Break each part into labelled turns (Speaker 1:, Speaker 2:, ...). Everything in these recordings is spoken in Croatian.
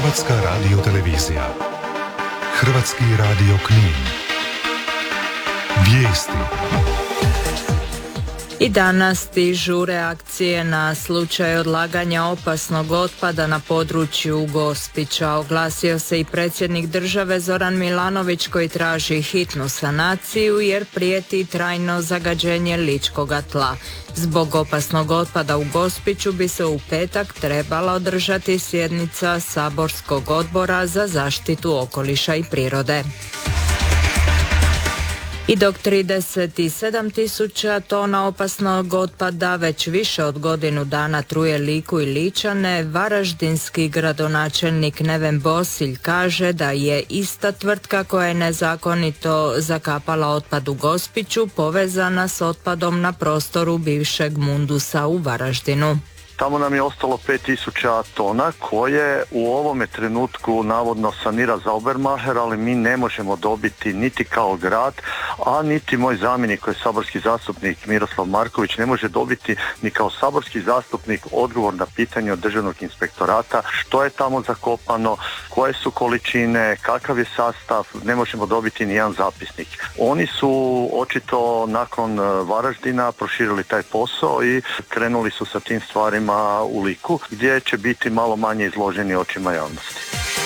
Speaker 1: Hrvatska radiotelevizija. Hrvatski radio Knin. Vijesti.
Speaker 2: I danas stižu reakcije na slučaj odlaganja opasnog otpada na području Gospića. Oglasio se i predsjednik države Zoran Milanović koji traži hitnu sanaciju jer prijeti trajno zagađenje ličkoga tla. Zbog opasnog otpada u Gospiću bi se u petak trebala održati sjednica saborskog odbora za zaštitu okoliša i prirode. I dok 37.000 tona opasnog otpada već više od godinu dana truje Liku i Ličane, varaždinski gradonačelnik Neven Bosilj kaže da je ista tvrtka koja je nezakonito zakapala otpad u Gospiću povezana s otpadom na prostoru bivšeg Mundusa u Varaždinu.
Speaker 3: Tamo nam je ostalo 5000 tona koje u ovome trenutku navodno sanira Saubermacher, ali mi ne možemo dobiti niti kao grad, a niti moj zamjenik koji je saborski zastupnik Miroslav Marković ne može dobiti ni kao saborski zastupnik odgovor na pitanje od Državnog inspektorata što je tamo zakopano, koje su količine, kakav je sastav, ne možemo dobiti ni jedan zapisnik. Oni su očito nakon Varaždina proširili taj posao i krenuli su sa tim stvarima u Liku, gdje će biti malo manje izloženi očima javnosti.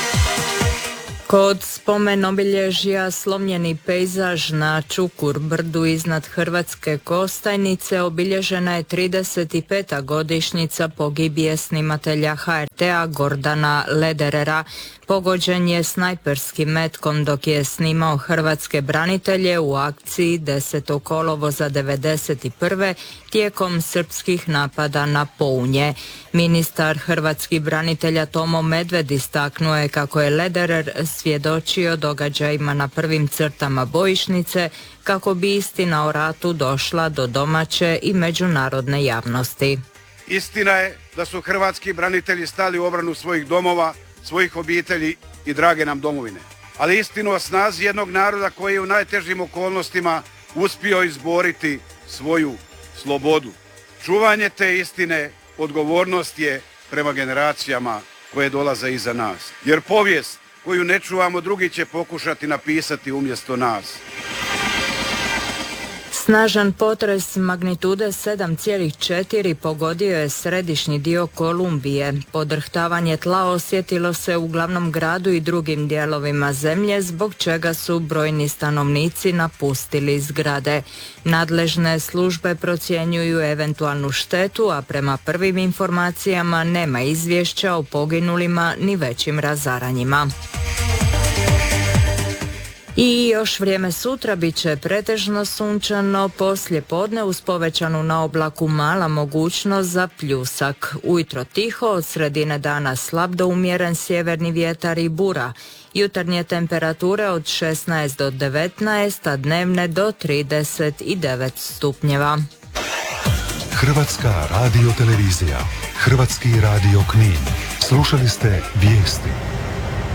Speaker 2: Kod spomen obilježja slomljeni pejzaž na Čukur brdu iznad Hrvatske Kostajnice obilježena je 35. godišnjica pogibije snimatelja HRT-a Gordana Lederera. Pogođen je snajperskim metkom dok je snimao hrvatske branitelje u akciji 10. kolovoza 1991. tijekom srpskih napada na Pounje. Ministar hrvatskih branitelja Tomo Medved istaknuo je kako je Lederer svjedočio događajima na prvim crtama bojišnice kako bi istina o ratu došla do domaće i međunarodne javnosti.
Speaker 4: Istina je da su hrvatski branitelji stali u obranu svojih domova, svojih obitelji i drage nam domovine. Ali istinu o snazi jednog naroda koji je u najtežim okolnostima uspio izboriti svoju slobodu. Čuvanje te istine odgovornost je prema generacijama koje dolaze iza nas. Jer povijest koju ne čuvamo drugi će pokušati napisati umjesto nas.
Speaker 2: Snažan potres magnitude 7,4 pogodio je središnji dio Kolumbije. Podrhtavanje tla osjetilo se u glavnom gradu i drugim dijelovima zemlje, zbog čega su brojni stanovnici napustili zgrade. Nadležne službe procjenjuju eventualnu štetu, a prema prvim informacijama nema izvješća o poginulima ni većim razaranjima. I još vrijeme sutra bit će pretežno sunčano, poslije podne uz povećanu na oblaku mala mogućnost za pljusak. Ujutro tiho, od sredine dana slab do umjeren sjeverni vjetar i bura. Jutarnje temperature od 16 do 19, a dnevne do 39 stupnjeva.
Speaker 1: Hrvatska radiotelevizija. Hrvatski radio Knin. Slušali ste vijesti.